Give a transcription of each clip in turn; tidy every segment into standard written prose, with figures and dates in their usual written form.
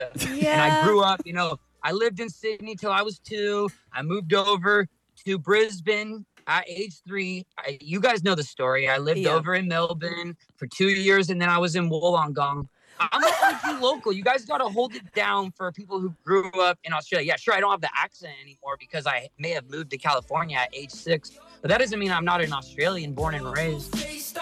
And I grew up, I lived in Sydney till I was 2. I moved over to Brisbane at age 3. You guys know the story. I lived over in Melbourne for 2 years, and then I was in Wollongong. I'm an OG local. You guys got to hold it down for people who grew up in Australia. Yeah, sure, I don't have the accent anymore because I may have moved to California at age 6, but that doesn't mean I'm not an Australian born and raised.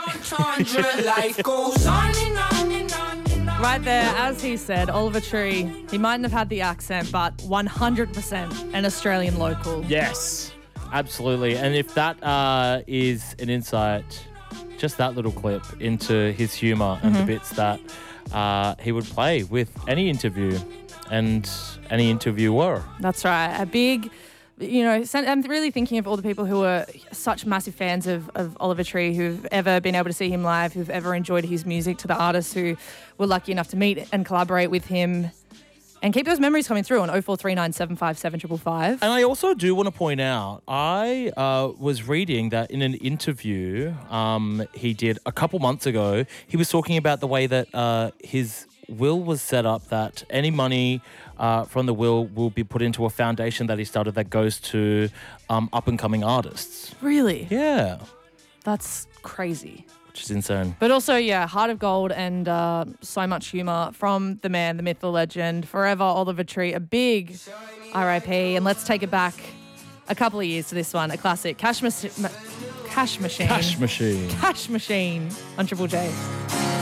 Right there, as he said, Oliver Tree, he mightn't have had the accent, but 100% an Australian local. Yes, absolutely. And if that is an insight, just that little clip into his humour and the bits that he would play with any interview and any interviewer. That's right. A big, I'm really thinking of all the people who are such massive fans of Oliver Tree, who've ever been able to see him live, who've ever enjoyed his music, to the artists who were lucky enough to meet and collaborate with him. And keep those memories coming through on 0439 757 555. And I also do want to point out, I was reading that in an interview he did a couple months ago, he was talking about the way that his will was set up, that any money from the will be put into a foundation that he started that goes to up-and-coming artists. Really? Yeah. That's crazy. Which is insane. But also, heart of gold and so much humour from the man, the myth, the legend, forever Oliver Tree, a big RIP. And let's take it back a couple of years to this one, a classic, Cash Machine. Cash Machine. Cash Machine on Triple J.